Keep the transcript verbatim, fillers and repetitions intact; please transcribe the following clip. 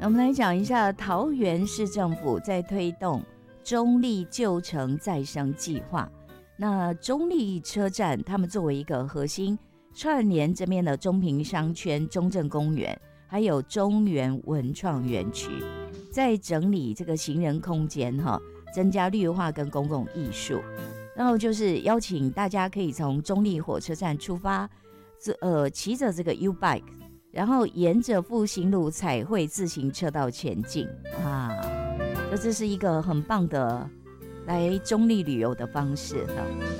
我们来讲一下桃园市政府在推动中立旧城再生计划。那中立车站他们作为一个核心串联这边的中平商圈、中正公园还有中原文创园区，在整理这个行人空间哈，增加绿化跟公共艺术。然后就是邀请大家可以从中立火车站出发，呃，骑着这个 U bike， 然后沿着复兴路彩绘自行车道前进啊，这这是一个很棒的来中立旅游的方式哈。